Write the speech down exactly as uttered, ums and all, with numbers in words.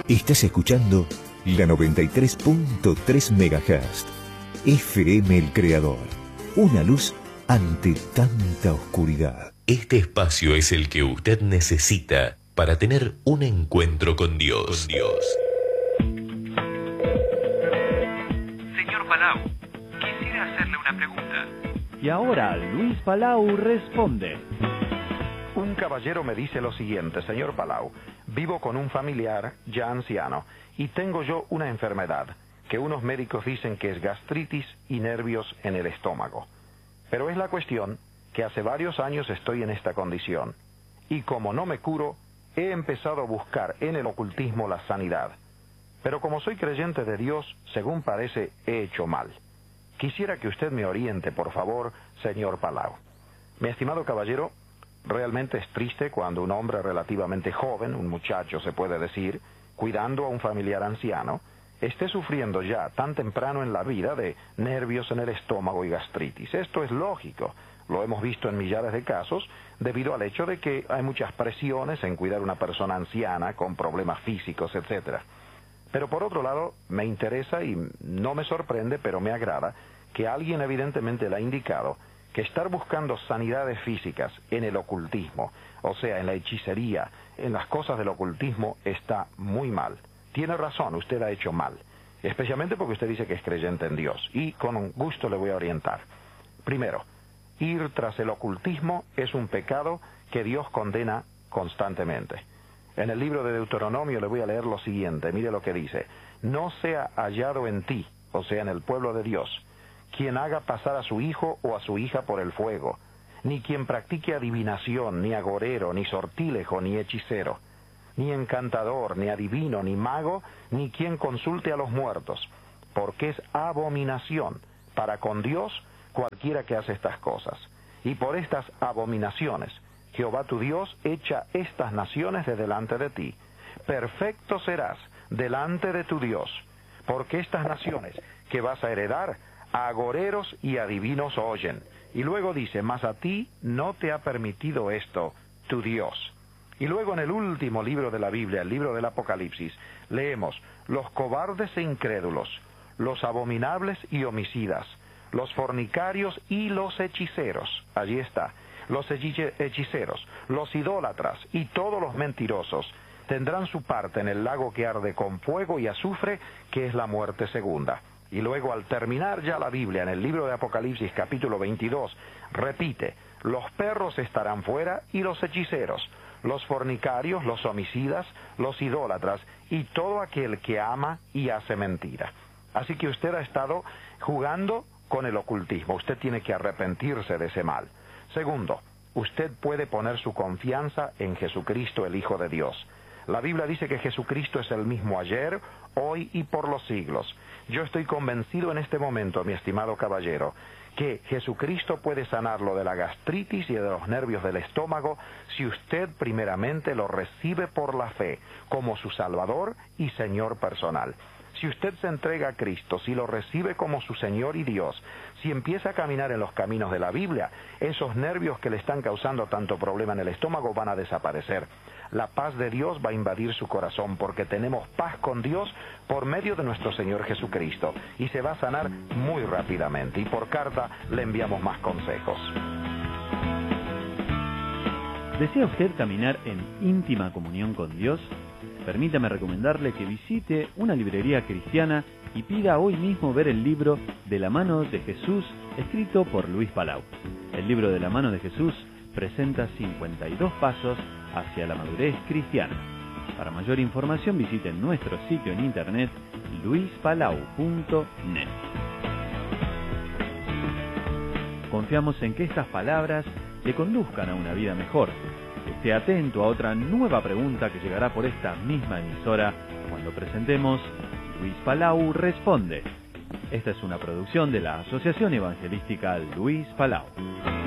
Estás escuchando la noventa y tres punto tres megahertz. F M El Creador. Una luz ante tanta oscuridad. Este espacio es el que usted necesita para tener un encuentro con Dios. Con Dios. Señor Palau, quisiera hacerle una pregunta. Y ahora Luis Palau responde. Un caballero me dice lo siguiente: señor Palau, vivo con un familiar ya anciano y tengo yo una enfermedad que unos médicos dicen que es gastritis y nervios en el estómago. Pero es la cuestión que hace varios años estoy en esta condición y como no me curo, he empezado a buscar en el ocultismo la sanidad. Pero como soy creyente de Dios, según parece, he hecho mal. Quisiera que usted me oriente, por favor, señor Palau. Mi estimado caballero, realmente es triste cuando un hombre relativamente joven, un muchacho se puede decir, cuidando a un familiar anciano, esté sufriendo ya tan temprano en la vida de nervios en el estómago y gastritis. Esto es lógico, lo hemos visto en millares de casos, debido al hecho de que hay muchas presiones en cuidar a una persona anciana con problemas físicos, etcétera. Pero por otro lado, me interesa y no me sorprende, pero me agrada, que alguien evidentemente le ha indicado que estar buscando sanidades físicas en el ocultismo, o sea, en la hechicería, en las cosas del ocultismo, está muy mal. Tiene razón, usted ha hecho mal, especialmente porque usted dice que es creyente en Dios, y con gusto le voy a orientar. Primero, ir tras el ocultismo es un pecado que Dios condena constantemente. En el libro de Deuteronomio le voy a leer lo siguiente, mire lo que dice: no sea hallado en ti, o sea, en el pueblo de Dios, quien haga pasar a su hijo o a su hija por el fuego, ni quien practique adivinación, ni agorero, ni sortílejo, ni hechicero, ni encantador, ni adivino, ni mago, ni quien consulte a los muertos, porque es abominación para con Dios cualquiera que hace estas cosas. Y por estas abominaciones Jehová tu Dios echa estas naciones de delante de ti. Perfecto serás delante de tu Dios, porque estas naciones que vas a heredar, a agoreros y adivinos oyen. Y luego dice: mas a ti no te ha permitido esto, tu Dios. Y luego en el último libro de la Biblia, el libro del Apocalipsis, leemos: los cobardes e incrédulos, los abominables y homicidas, los fornicarios y los hechiceros. Allí está. Los hechiceros, los idólatras y todos los mentirosos tendrán su parte en el lago que arde con fuego y azufre, que es la muerte segunda. Y luego, al terminar ya la Biblia, en el libro de Apocalipsis capítulo veintidós, repite: los perros estarán fuera y los hechiceros, los fornicarios, los homicidas, los idólatras y todo aquel que ama y hace mentira. Así que usted ha estado jugando con el ocultismo. Usted tiene que arrepentirse de ese mal. Segundo, usted puede poner su confianza en Jesucristo, el Hijo de Dios. La Biblia dice que Jesucristo es el mismo ayer, hoy y por los siglos. Yo estoy convencido en este momento, mi estimado caballero, que Jesucristo puede sanarlo de la gastritis y de los nervios del estómago si usted primeramente lo recibe por la fe como su Salvador y Señor personal. Si usted se entrega a Cristo, si lo recibe como su Señor y Dios, si empieza a caminar en los caminos de la Biblia, esos nervios que le están causando tanto problema en el estómago van a desaparecer. La paz de Dios va a invadir su corazón porque tenemos paz con Dios por medio de nuestro Señor Jesucristo y se va a sanar muy rápidamente. Y por carta le enviamos más consejos. ¿Desea usted caminar en íntima comunión con Dios? Permítame recomendarle que visite una librería cristiana y pida hoy mismo ver el libro De la mano de Jesús, escrito por Luis Palau. El libro De la mano de Jesús presenta cincuenta y dos pasos hacia la madurez cristiana. Para mayor información visite nuestro sitio en internet luis palau punto net. Confiamos en que estas palabras le conduzcan a una vida mejor. Esté atento a otra nueva pregunta que llegará por esta misma emisora cuando presentemos Luis Palau Responde. Esta es una producción de la Asociación Evangelística Luis Palau.